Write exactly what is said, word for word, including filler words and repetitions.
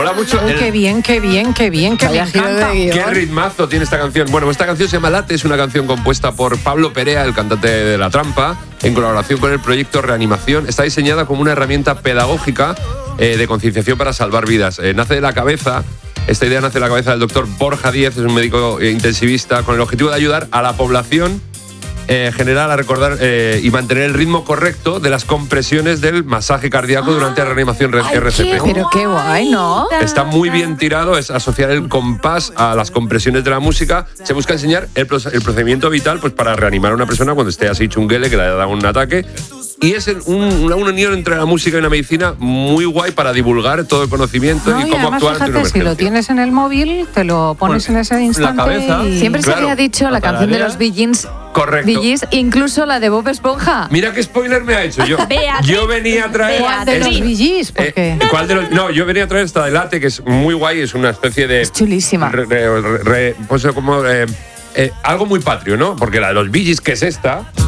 mola mucho. Uy, el, qué bien, qué bien, qué bien, qué bien. Qué ritmazo tiene esta canción. Bueno, esta canción se llama Late, es una canción compuesta por Pablo Perea, el cantante de La Trampa, en colaboración con el proyecto Reanimación. Está diseñada como una herramienta pedagógica eh, de concienciación para salvar vidas. Eh, nace de la cabeza, esta idea nace de la cabeza del doctor Borja Díez, es un médico eh, intensivista, con el objetivo de ayudar a la población Eh, general a recordar eh, y mantener el ritmo correcto de las compresiones del masaje cardíaco ah, durante la reanimación R C P. Qué pero qué guay, ¿no? Está muy bien tirado, es asociar el compás a las compresiones de la música. Se busca enseñar el, el procedimiento vital pues, para reanimar a una persona cuando esté así chunguele, que le haya dado un ataque. Y es un, una unión entre la música y la medicina muy guay para divulgar todo el conocimiento no, y, y cómo además, actuar fíjate, ante una emergencia. Si lo tienes en el móvil, te lo pones pues, en ese instante. La cabeza. Y... Siempre claro, se había dicho la canción de los Bee Gees. Correcto. Bee Gees, incluso la de Bob Esponja. Mira qué spoiler me ha hecho. Yo, yo venía a traer. ¿Cuál de los Bee Gees? ¿Por qué? Eh, ¿Cuál de los? No, yo venía a traer esta de Late, que es muy guay, es una especie de. Es chulísima. Re, re, re, pues como. Eh, Eh, algo muy patrio, ¿no? Porque la de los Bee Gees, que es esta,